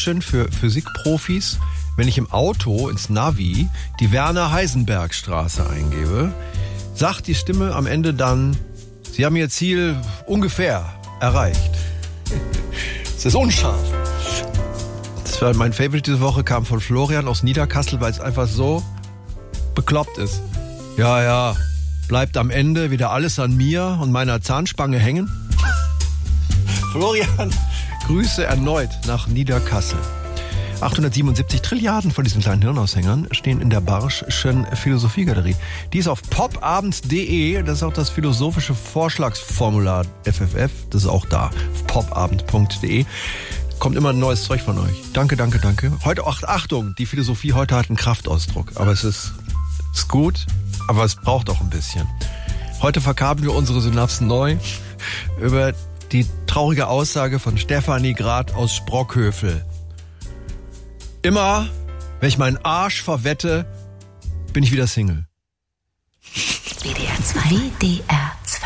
schön für Physikprofis, wenn ich im Auto ins Navi die Werner-Heisenberg-Straße eingebe, sagt die Stimme am Ende dann, Sie haben Ihr Ziel ungefähr erreicht. Es ist unscharf. Das war mein Favorite diese Woche, kam von Florian aus Niederkassel, weil es einfach so bekloppt ist. Ja, bleibt am Ende wieder alles an mir und meiner Zahnspange hängen. Florian, Grüße erneut nach Niederkassel. 877 Trilliarden von diesen kleinen Hirnaushängern stehen in der Barsch'schen Philosophiegalerie. Die ist auf popabend.de, das ist auch das philosophische Vorschlagsformular FFF, das ist auch da, auf popabend.de. Kommt immer ein neues Zeug von euch. Danke. Heute, Achtung, die Philosophie heute hat einen Kraftausdruck, aber es ist gut, aber es braucht auch ein bisschen. Heute verkabeln wir unsere Synapsen neu über die traurige Aussage von Stefanie Grad aus Sprockhövel. Immer, wenn ich meinen Arsch verwette, bin ich wieder Single. WDR 2. WDR